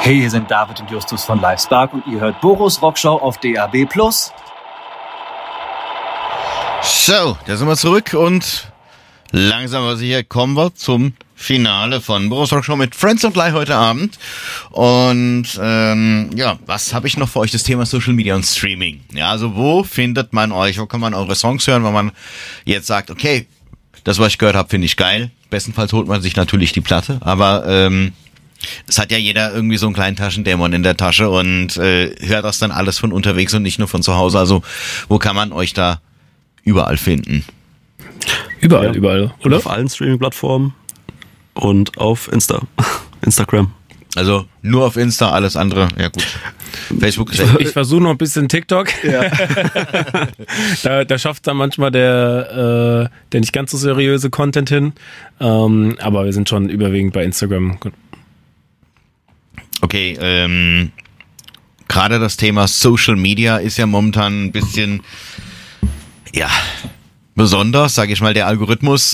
Hey, hier sind David und Justus von Livespark und ihr hört Boros Rockshow auf DAB+. So, da sind wir zurück und langsam aber sicher kommen wir zum Finale von Boros Rockshow mit Friends und Lie heute Abend. Und ja, was habe ich noch für euch? Das Thema Social Media und Streaming. Ja, also wo findet man euch? Wo kann man eure Songs hören, wenn man jetzt sagt, okay, das, was ich gehört habe, finde ich geil. Bestenfalls holt man sich natürlich die Platte, aber es hat ja jeder irgendwie so einen kleinen Taschendämon in der Tasche und hört das dann alles von unterwegs und nicht nur von zu Hause. Also wo kann man euch da überall finden? Überall, oder? Und auf allen Streaming-Plattformen und auf Instagram. Also nur auf Insta, alles andere, ja gut. Facebook ist Ich versuche noch ein bisschen TikTok. Ja. da schafft dann manchmal der nicht ganz so seriöse Content hin. Aber wir sind schon überwiegend bei Instagram. Okay, gerade das Thema Social Media ist ja momentan ein bisschen, ja, besonders, sage ich mal, der Algorithmus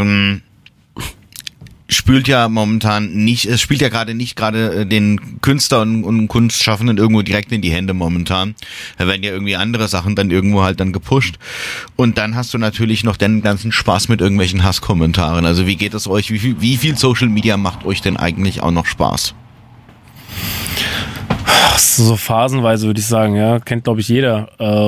spielt ja gerade nicht den Künstler und Kunstschaffenden irgendwo direkt in die Hände momentan. Da werden ja irgendwie andere Sachen dann irgendwo halt dann gepusht. Und dann hast du natürlich noch den ganzen Spaß mit irgendwelchen Hasskommentaren. Also wie geht es euch? Wie viel Social Media macht euch denn eigentlich auch noch Spaß? So phasenweise würde ich sagen, ja, kennt glaube ich jeder.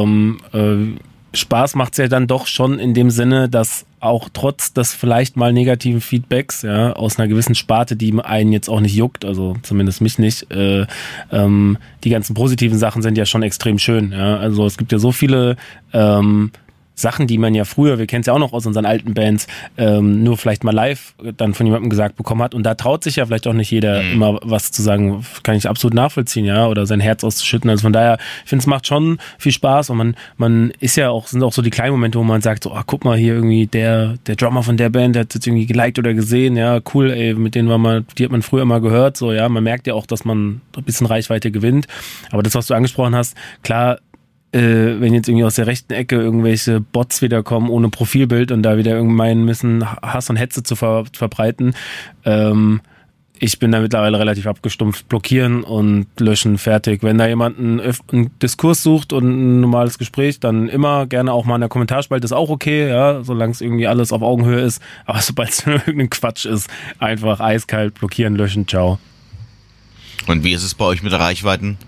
Spaß macht's ja dann doch schon in dem Sinne, dass auch trotz des vielleicht mal negativen Feedbacks, ja, aus einer gewissen Sparte, die einen jetzt auch nicht juckt, also zumindest mich nicht, die ganzen positiven Sachen sind ja schon extrem schön, ja, also es gibt ja so viele Sachen, die man ja früher, wir kennen es ja auch noch aus unseren alten Bands, nur vielleicht mal live dann von jemandem gesagt bekommen hat. Und da traut sich ja vielleicht auch nicht jeder immer was zu sagen, kann ich absolut nachvollziehen, ja, oder sein Herz auszuschütten. Also von daher, ich finde, es macht schon viel Spaß und man ist ja auch, sind auch so die kleinen Momente, wo man sagt, so, guck mal hier irgendwie, der Drummer von der Band, der hat jetzt irgendwie geliked oder gesehen, ja, cool, ey, mit denen die hat man früher mal gehört, so, ja, man merkt ja auch, dass man ein bisschen Reichweite gewinnt. Aber das, was du angesprochen hast, klar, wenn jetzt irgendwie aus der rechten Ecke irgendwelche Bots wiederkommen ohne Profilbild und da wieder irgendwie meinen müssen, Hass und Hetze zu verbreiten, ich bin da mittlerweile relativ abgestumpft, blockieren und löschen, fertig. Wenn da jemand einen Diskurs sucht und ein normales Gespräch, dann immer gerne auch mal in der Kommentarspalte, ist auch okay, ja, solange es irgendwie alles auf Augenhöhe ist, aber sobald es irgendein Quatsch ist, einfach eiskalt blockieren, löschen, ciao. Und wie ist es bei euch mit der Reichweite?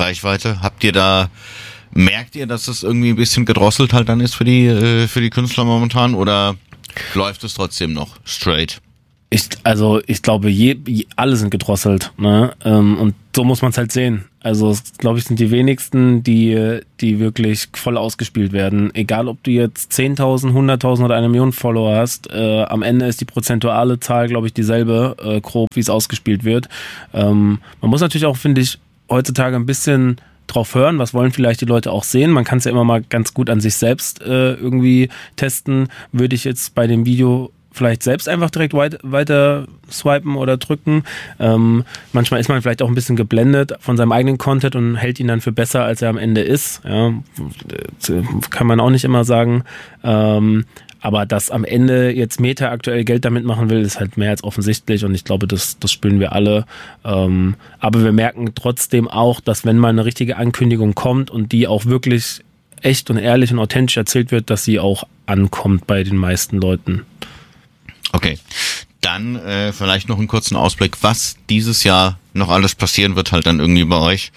Merkt ihr, dass es irgendwie ein bisschen gedrosselt halt dann ist für die Künstler momentan oder läuft es trotzdem noch straight? Ich glaube, alle sind gedrosselt, ne? Und so muss man es halt sehen. Also, glaube ich, sind die wenigsten, die wirklich voll ausgespielt werden. Egal, ob du jetzt 10.000, 100.000 oder 1 Million Follower hast, am Ende ist die prozentuale Zahl, glaube ich, dieselbe, grob, wie es ausgespielt wird. Man muss natürlich auch, finde ich, heutzutage ein bisschen drauf hören, was wollen vielleicht die Leute auch sehen. Man kann es ja immer mal ganz gut an sich selbst irgendwie testen. Würde ich jetzt bei dem Video vielleicht selbst einfach direkt weiter swipen oder drücken. Manchmal ist man vielleicht auch ein bisschen geblendet von seinem eigenen Content und hält ihn dann für besser, als er am Ende ist. Ja, kann man auch nicht immer sagen. Aber dass am Ende jetzt Meta aktuell Geld damit machen will, ist halt mehr als offensichtlich und ich glaube, das spüren wir alle. Aber wir merken trotzdem auch, dass wenn mal eine richtige Ankündigung kommt und die auch wirklich echt und ehrlich und authentisch erzählt wird, dass sie auch ankommt bei den meisten Leuten. Okay, dann vielleicht noch einen kurzen Ausblick, was dieses Jahr noch alles passieren wird, halt dann irgendwie bei euch.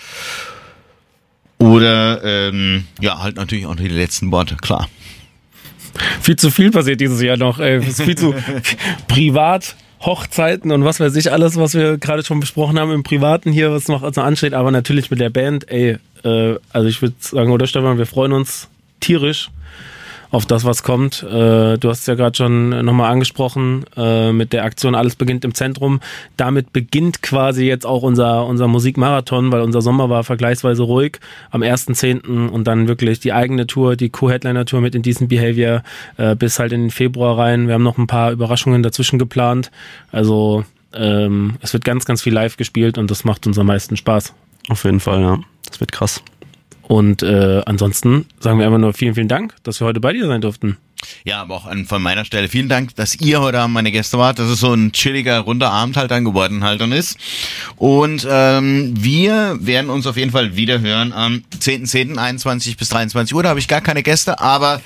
Oder ja, halt natürlich auch die letzten Worte, klar. Viel zu viel passiert dieses Jahr noch. Es ist viel zu privat, Hochzeiten und was weiß ich alles, was wir gerade schon besprochen haben im Privaten hier, was noch ansteht. Aber natürlich mit der Band, also ich würde sagen, oder Stefan, wir freuen uns tierisch auf das, was kommt. Du hast es ja gerade schon nochmal angesprochen mit der Aktion Alles beginnt im Zentrum. Damit beginnt quasi jetzt auch unser Musikmarathon, weil unser Sommer war vergleichsweise ruhig am 1.10. und dann wirklich die eigene Tour, die Co-Headliner-Tour mit Indecent Behavior bis halt in den Februar rein. Wir haben noch ein paar Überraschungen dazwischen geplant. Also es wird ganz, ganz viel live gespielt und das macht uns am meisten Spaß. Auf jeden Fall, ja. Das wird krass. Und ansonsten sagen wir einfach nur vielen, vielen Dank, dass wir heute bei dir sein durften. Ja, aber auch von meiner Stelle vielen Dank, dass ihr heute Abend meine Gäste wart, dass es so ein chilliger, runder Abend halt dann geworden halt dann ist. Und wir werden uns auf jeden Fall wieder hören am 10.10. 21 bis 23 Uhr. Da habe ich gar keine Gäste, aber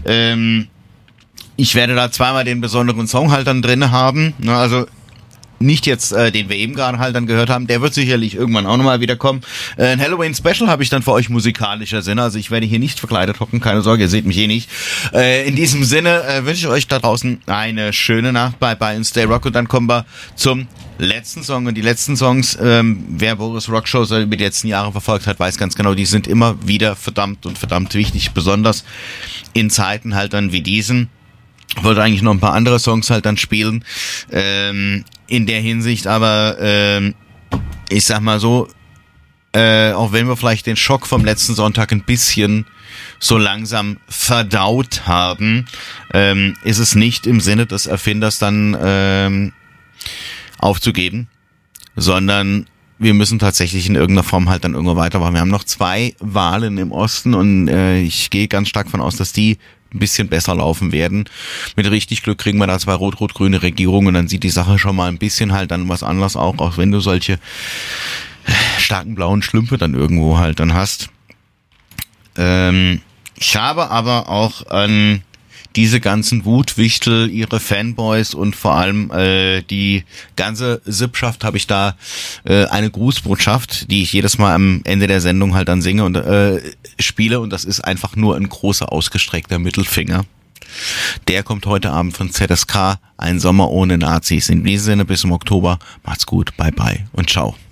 ich werde da zweimal den besonderen Song halt dann drin haben. Na, also nicht jetzt, den wir eben gerade halt dann gehört haben, der wird sicherlich irgendwann auch nochmal wiederkommen. Ein Halloween-Special habe ich dann für euch musikalischer Sinne, also ich werde hier nicht verkleidet hocken, keine Sorge, ihr seht mich eh nicht. In diesem Sinne wünsche ich euch da draußen eine schöne Nacht, bye bye und stay rock, und dann kommen wir zum letzten Song. Und die letzten Songs, wer Boris Rock Shows über die letzten Jahre verfolgt hat, weiß ganz genau, die sind immer wieder verdammt wichtig, besonders in Zeiten halt dann wie diesen. Ich wollte eigentlich noch ein paar andere Songs halt dann spielen, in der Hinsicht, aber ich sag mal so, auch wenn wir vielleicht den Schock vom letzten Sonntag ein bisschen so langsam verdaut haben, ist es nicht im Sinne des Erfinders dann aufzugeben, sondern wir müssen tatsächlich in irgendeiner Form halt dann irgendwo weitermachen. Wir haben noch 2 Wahlen im Osten und ich gehe ganz stark von aus, dass die ein bisschen besser laufen werden. Mit richtig Glück kriegen wir da 2 rot-rot-grüne Regierungen und dann sieht die Sache schon mal ein bisschen halt dann was anders auch wenn du solche starken blauen Schlümpfe dann irgendwo halt dann hast. Ich habe aber auch an diese ganzen Wutwichtel, ihre Fanboys und vor allem die ganze Sippschaft habe ich da eine Grußbotschaft, die ich jedes Mal am Ende der Sendung halt dann singe und spiele, und das ist einfach nur ein großer ausgestreckter Mittelfinger. Der kommt heute Abend von ZSK, ein Sommer ohne Nazis. In diesem Sinne bis im Oktober, macht's gut, bye bye und ciao.